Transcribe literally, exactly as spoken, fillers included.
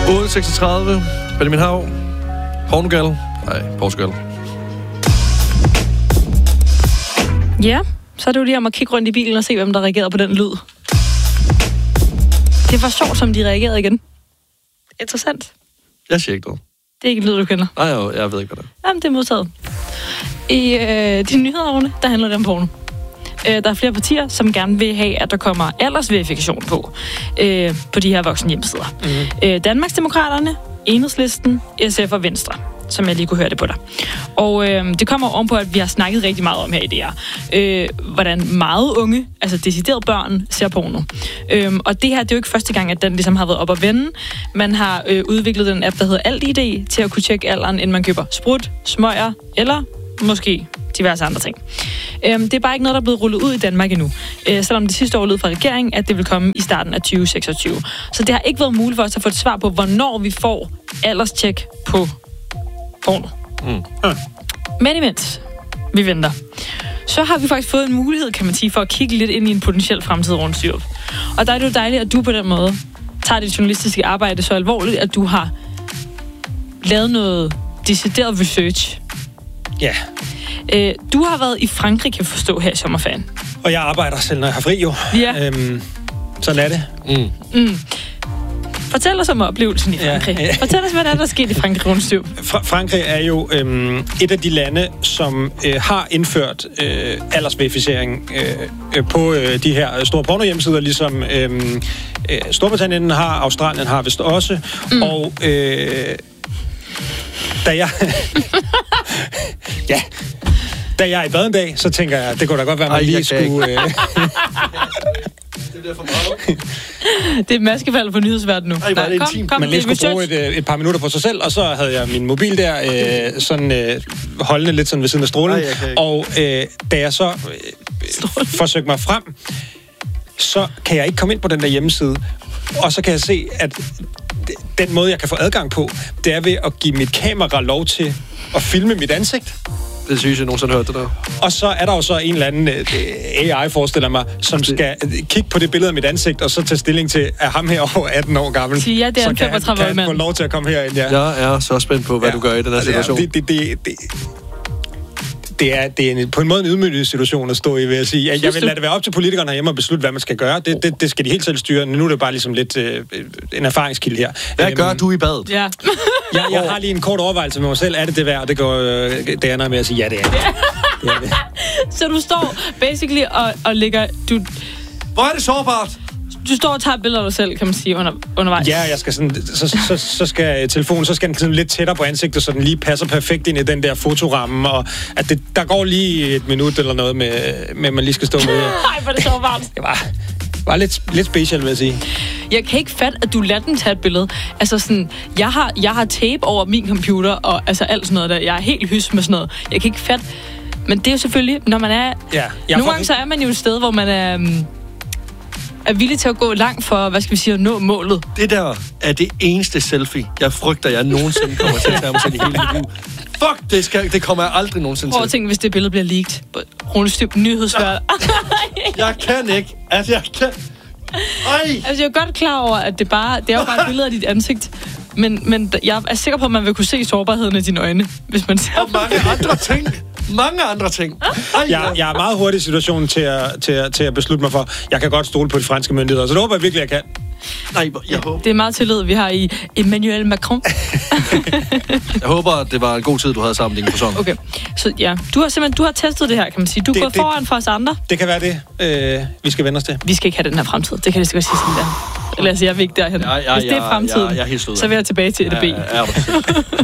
otte seksogtredive. Benjamin Hav. Portugal. Nej, Portugal. Ja, så er det jo lige om at kigge rundt i bilen og se, hvem der reagerede på den lyd. Det var sjovt, som de reagerede igen. Interessant. Jeg siger ikke noget. Det er ikke en lyd, du kender. Nej, jeg, jeg ved ikke, hvad det er. Jamen, det er modtaget. I øh, de nyhederne, der handler det om porno. Øh, der er flere partier, som gerne vil have, at der kommer aldersverifikation på, øh, på de her voksne hjemmesider. Mm-hmm. Øh, Danmarksdemokraterne, Enhedslisten, S F og Venstre, som jeg lige kunne høre det på dig. Og øh, det kommer ovenpå, at vi har snakket rigtig meget om her i det her. Øh, hvordan meget unge, altså decideret børn, ser porno. Øh, og det her, det er jo ikke første gang, at den ligesom har været op at vende. Man har øh, udviklet en app, der hedder Alt I D, til at kunne tjekke alderen, inden man køber sprut, smøger eller måske diverse andre ting. Øh, det er bare ikke noget, der er blevet rullet ud i Danmark endnu. Øh, selvom det sidste år lød fra regeringen, at det vil komme i starten af tyve seksogtyve. Så det har ikke været muligt for os at få et svar på, hvornår vi får alderstjek på porno. Mm. Ja. Men imens vi venter, så har vi faktisk fået en mulighed, kan man sige, for at kigge lidt ind i en potentiel fremtidig rundstyr. Og der er det jo dejligt, at du på den måde tager dit journalistiske arbejde så alvorligt, at du har lavet noget decideret research. Ja. Øh, du har været i Frankrig, kan jeg forstå, her i sommerferien. Og jeg arbejder selv, når jeg har fri, jo. Ja. Øhm, sådan er det. Mm. Mm. Fortæl os om oplevelsen i Frankrig. Ja, ja. Fortæl os, hvad der er, der skete i Frankrig rundstyv. Fra- Frankrig er jo øhm, et af de lande, som øh, har indført øh, aldersverificering øh, på øh, de her store pornohjemmesider, ligesom øh, øh, Storbritannien har, Australien har vist også. Mm. Og øh, da jeg... ja... Da jeg er i bad en dag, så tænker jeg, det kunne da godt være, at man Ej, lige skulle... Øh... Det bliver for meget. Det er et maskefald på nyhedsverdenen nu. Ej, Nej, kom, kom, man lige skulle bruge et, et par minutter på sig selv, og så havde jeg min mobil der, øh, sådan øh, holdende lidt sådan ved siden af strålen. Ej, og øh, da jeg så øh, forsøgte mig frem, så kan jeg ikke komme ind på den der hjemmeside. Og så kan jeg se, at den måde, jeg kan få adgang på, det er ved at give mit kamera lov til at filme mit ansigt. Det synes jeg nogensinde hørt det der. Og så er der jo så en eller anden A I, forestiller mig, som skal kigge på det billede af mit ansigt, og så tage stilling til, er ham her over atten år gammel? Sig ja, det er en femogtredive år mand. Så kan han få lov til at komme herind, ja. Jeg er så spændt på, hvad ja. du gør i den her situation. Det, det, det, det, det er, det er en, på en måde en ydmygende situation at stå i, vil jeg sige. Jeg, jeg vil lade det være op til politikerne herhjemme at beslutte, hvad man skal gøre. Det, det, det skal de helt selv styre. Nu er det bare ligesom lidt øh, en erfaringskilde her. Hvad gør du i badet? Ja. jeg, jeg har lige en kort overvejelse med mig selv. Er det det værd? Og det går øh, det ender med at sige, ja, det er det. det, er det. Så du står basically og, og ligger... Du, Hvor er det sårbart? Du står og tager billeder af dig selv, kan man sige, under, undervejs. Ja, jeg skal sådan, så, så, så skal telefonen, så skal den sådan lidt tættere på ansigtet, så den lige passer perfekt ind i den der fotoramme, og at det, der går lige et minut eller noget med, med at man lige skal stå med. Nej, hvor er det så varmt. Det var, var lidt, lidt special, vil jeg sige. Jeg kan ikke fatte, at du lader den tage et billede. Altså sådan, jeg har, jeg har tape over min computer, og altså alt sådan noget der. Jeg er helt hys med sådan noget. Jeg kan ikke fatte. Men det er jo selvfølgelig, når man er... Ja, nogle får... gange så er man jo et sted, hvor man er... Um, er villig til at gå langt for, hvad skal vi sige, at nå målet. Det der er det eneste selfie, jeg frygter, jeg nogensinde kommer til at tage mig selv i hele mit liv. Fuck, det, skal, det kommer jeg aldrig nogensinde til. Prøv at tænke, hvis det billede bliver leaked. Rundstyb nyhedsvært. Jeg kan ikke. Altså, jeg kan... Ej. Altså, jeg er godt klar over, at det, bare, det er jo bare et billede af dit ansigt. Men, men jeg er sikker på, at man vil kunne se sårbarheden af dine øjne, hvis man ser... Og mange andre ting. Mange andre ting. Ej, jeg, jeg er meget hurtig i situationen til at, til, at, til at beslutte mig for, jeg kan godt stole på de franske myndigheder, så det håber jeg virkelig, jeg kan. Nej, jeg håber. Det er meget tillid, vi har i Emmanuel Macron. Jeg håber, det var en god tid, du havde sammen med din person. Okay, så ja, du har simpelthen du har testet det her, kan man sige. Du er det, gået det, foran for os andre. Det kan være det, øh, vi skal vende os til. Vi skal ikke have den her fremtid, det kan det sikkert sige sådan der. Eller altså, jeg vil ikke derhen. Ja, ja, Hvis det er fremtiden, ja, ja, ja, så vil jeg tilbage til E D B. Ja, ja, ja.